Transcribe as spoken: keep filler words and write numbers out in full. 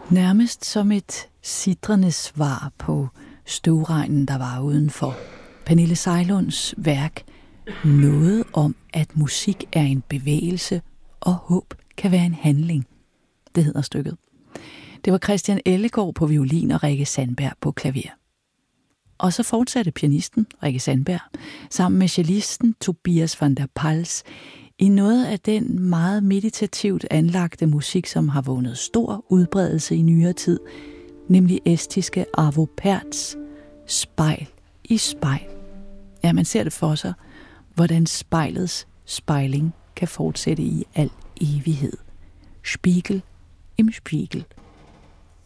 Nærmest som et sitrende svar på støvregnen, der var udenfor. Pernille Sejlunds værk Noget om, at musik er en bevægelse, og håb kan være en handling. Det hedder stykket. Det var Christian Ellegaard på violin og Rikke Sandberg på klaver. Og så fortsatte pianisten Rikke Sandberg sammen med cellisten Tobias van der Pals i noget af den meget meditativt anlagte musik, som har vundet stor udbredelse i nyere tid, nemlig estiske Arvo Pärts Spejl i spejl. Ja, man ser det for sig, hvordan spejlets spejling kan fortsætte i al evighed. Spiegel im Spiegel.